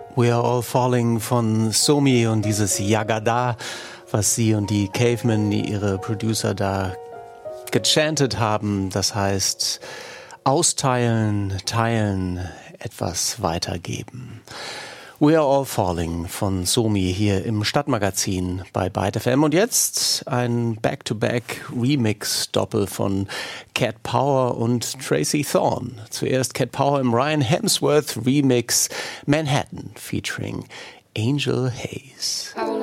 We Are All Falling von Somi und dieses Yagada, was sie und die Cavemen, ihre Producer da gechantet haben, das heißt austeilen, teilen, etwas weitergeben. We Are All Falling von Somi hier im Stadtmagazin bei Byte FM. Und jetzt ein Back-to-Back-Remix-Doppel von Cat Power und Tracy Thorn. Zuerst Cat Power im Ryan Hemsworth Remix Manhattan featuring Angel Hayes.